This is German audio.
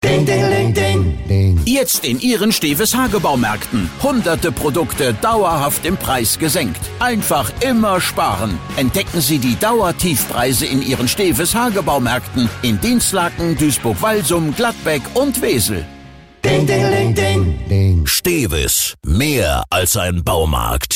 Ding, ding, ding, ding. Jetzt in Ihren Steves Hagebaumärkten. Hunderte Produkte dauerhaft im Preis gesenkt. Einfach immer sparen. Entdecken Sie die Dauertiefpreise in Ihren Steves Hagebaumärkten in Dinslaken, Duisburg-Walsum, Gladbeck und Wesel. Ding, ding, ding, ding, ding. Steves, mehr als ein Baumarkt.